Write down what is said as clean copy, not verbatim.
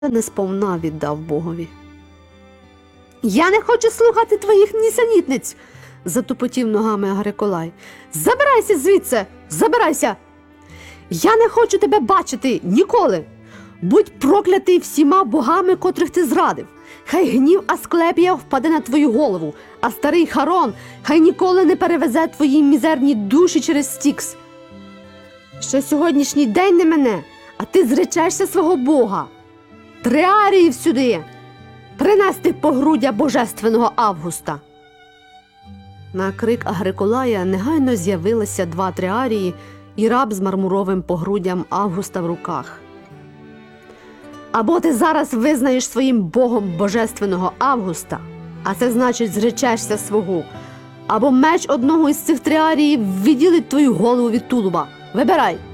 не сповна віддав Богові. «Я не хочу слухати твоїх нісенітниць!» – затупотів ногами Агриколай. «Забирайся звідси! Забирайся! Я не хочу тебе бачити ніколи! Будь проклятий всіма богами, котрих ти зрадив! Хай гнів Асклепія впаде на твою голову, а старий Харон хай ніколи не перевезе твої мізерні душі через Стікс! Ще сьогоднішній день не мине, а ти зречешся свого бога! Триаріїв сюди! Принести погруддя божественного Августа!» На крик Агриколая негайно з'явилися 2 триарії і раб з мармуровим погруддям Августа в руках. «Або ти зараз визнаєш своїм богом божественного Августа, а це значить зречешся свого, або меч одного із цих триаріїв відділить твою голову від тулуба. Вибирай!»